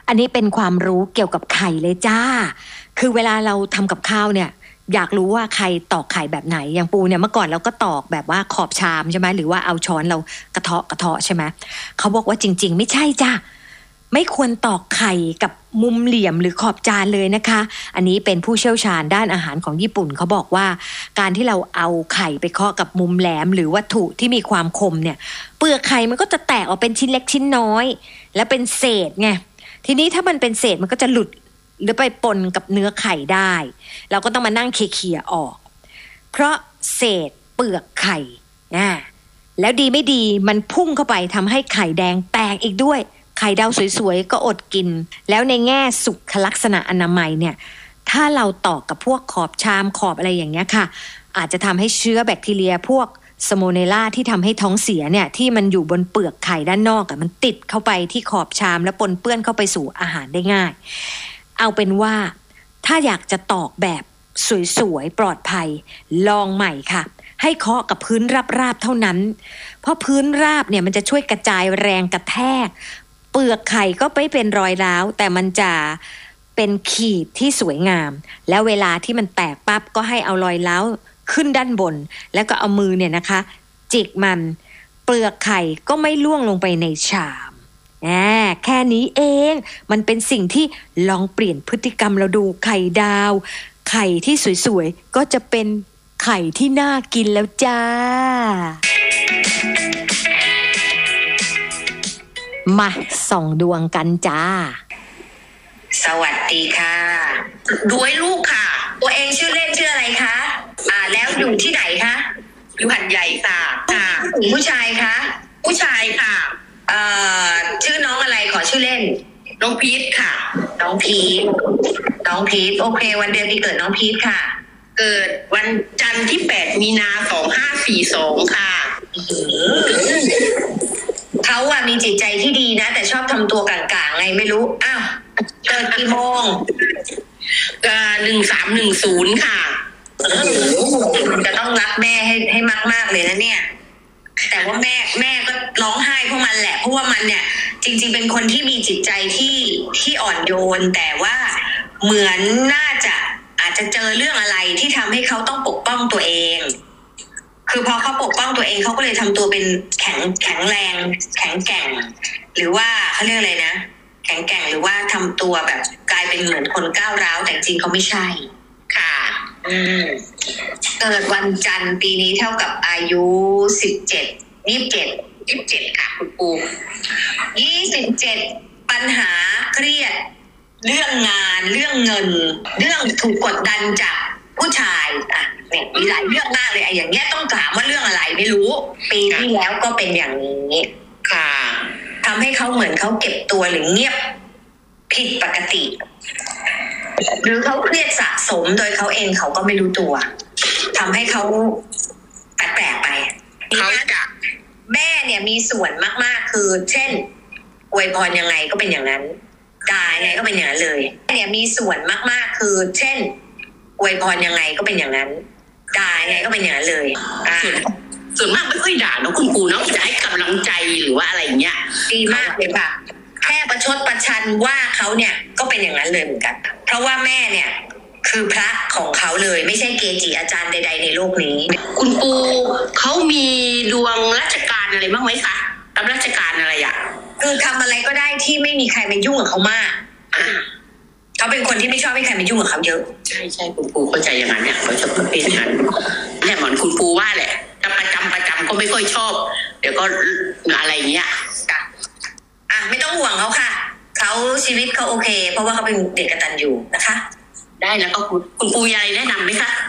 อันนี้เป็นความรู้เกี่ยวกับไข่เลยจ้าคือเวลาเราทำกับข้าวเนี่ยอยากรู้ว่าใครตอกไข่แบบไหนอย่างปูเนี่ยเมื่อก่อนเราก็ตอกแบบว่าขอบชามใช่ไหมหรือว่าเอาช้อนเรากระเทาะใช่ไหมเขาบอกว่าจริงๆไม่ใช่จ้าไม่ควรตอกไข่กับมุมเหลี่ยมหรือขอบจานเลยนะคะอันนี้เป็นผู้เชี่ยวชาญด้านอาหารของญี่ปุ่นเขาบอกว่าการที่เราเอาไข่ไปเคาะกับมุมแหลมหรือวัตถุที่มีความคมเนี่ยเปลือกไข่มันก็จะแตกออกเป็นชิ้นเล็กชิ้นน้อยและเป็นเศษไงทีนี้ถ้ามันเป็นเศษมันก็จะหลุดหรือไปปนกับเนื้อไข่ได้เราก็ต้องมานั่งเขี่ยออกเพราะเศษเปลือกไข่แล้วดีไม่ดีมันพุ่งเข้าไปทำให้ไข่แดงแตกอีกด้วยไข่ดาวสวยๆก็อดกินแล้วในแง่สุขลักษณะอนามัยเนี่ยถ้าเราตอกกับพวกขอบชามขอบอะไรอย่างเงี้ยค่ะอาจจะทำให้เชื้อแบคทีเรียพวกสโมเนล่าที่ทำให้ท้องเสียเนี่ยที่มันอยู่บนเปลือกไข่ด้านนอกมันติดเข้าไปที่ขอบชามแล้วปนเปื้อนเข้าไปสู่อาหารได้ง่ายเอาเป็นว่าถ้าอยากจะตอกแบบสวยๆปลอดภัยลองใหม่ค่ะให้เคาะกับพื้นราบๆเท่านั้นเพราะพื้นราบเนี่ยมันจะช่วยกระจายแรงกระแทกเปลือกไข่ก็ไม่เป็นรอยร้าวแต่มันจะเป็นขีดที่สวยงามแล้วเวลาที่มันแตกปั๊บก็ให้เอารอยร้าวขึ้นด้านบนแล้วก็เอามือเนี่ยนะคะจิกมันเปลือกไข่ก็ไม่ล่วงลงไปในชามแค่นี้เองมันเป็นสิ่งที่ลองเปลี่ยนพฤติกรรมเราดูไข่ดาวไข่ที่สวยๆก็จะเป็นไข่ที่น่ากินแล้วจ้ามาส่องดวงกันจ้าสวัสดีค่ะด้วยลูกค่ะตัวเองชื่อเล่นชื่ออะไรคะแล้วอยู่ที่ไหนคะอยู่หัดใหญ่ค่ะผู้ชายคะผู้ชายค่ะชื่อน้องอะไรขอชื่อเล่นน้องพีทค่ะน้องพีทโอเควันเดือนปีเกิดน้องพีทค่ะเกิดวันจันทร์ที่8 มีนา 2542ค่ะเขามีจิตใจที่ดีนะแต่ชอบทำตัวกลางๆไงไม่รู้อ้าวเกิดกี่โมง 1310ค่ะจะต้องรักแม่ให้มากๆเลยนะเนี่ยแต่ว่าแม่ก็ร้องไห้เพราะมันแหละเพราะว่ามันเนี่ยจริงๆเป็นคนที่มีจิตใจที่อ่อนโยนแต่ว่าเหมือนน่าจะอาจจะเจอเรื่องอะไรที่ทำให้เขาต้องปกป้องตัวเองคือพอเขาปกป้องตัวเองเขาก็เลยทำตัวเป็นแข็งแรงแข็งแกร่งหรือว่าเขาเรียกอะไรนะแข็งแกร่งหรือว่าทำตัวแบบกลายเป็นเหมือนคนก้าวร้าวแต่จริงเขาไม่ใช่ค่ะเกิดวันจันทร์ปีนี้เท่ากับอายุ27ค่ะคุณปู27ปัญหาเครียดเรื่องงานเรื่องเงินเรื่องถูกกดดันจากผู้ชายเนี่ยมีหลายเรื่องมากเลยอย่างเงี้ยต้องถามว่าเรื่องอะไรไม่รู้ปีที่แล้วก็เป็นอย่างนี้ค่ะทำให้เขาเหมือนเขาเก็บตัวหรือเงียบผิดปกติหรือเขาเครียดสะสมโดยเขาเองเขาก็ไม่รู้ตัวทำให้เขาแปลกไปเขาจะแม่เนี่ยมีส่วนมากๆคือเช่นอวยพรยังไงก็เป็นอย่างนั้นด่ายังไงก็เป็นอย่างนั้นเลยเนี่ยมีส่วนมากๆคือเช่นอวยพรยังไงก็เป็นอย่างนั้นด่ายังไงก็เป็นอย่างนั้นเลยส่วนมากไม่ค่อยด่าเนาะคุณปูเนาะจะให้กำลังใจหรือว่าอะไรอย่างเงี้ยดีมากเลยค่ะแค่ประชดประชันว่าเขาเนี่ยก็เป็นอย่างนั้นเลยเหมือนกันเพราะว่าแม่เนี่ยคือพระของเขาเลยไม่ใช่เกจิอาจารย์ใดๆในโลกนี้คุณปูเขามีดวงราชการอะไรบ้างไหมคะรับราชการอะไรคือทำอะไรก็ได้ที่ไม่มีใครมายุ่งกับเขามากเขาเป็นคนที่ไม่ชอบให้ใครมายุ่งกับเขาเยอะใช่คุณปูเข้าใจอย่างนั้นเนี่ยเขาจะเป็นอย่างนั้นแหละเหมือนคุณปูว่าแหละแต่ประจำก็ไม่ค่อยชอบเดี๋ยวก็อะไรเงี้ยไม่ต้องห่วงเขาค่ะเขาชีวิตเขาโอเคเพราะว่าเขาเป็นเด็กกตัญญูนะคะได้แล้วก็คุณปูมีอะไรแนะนำไหมคะ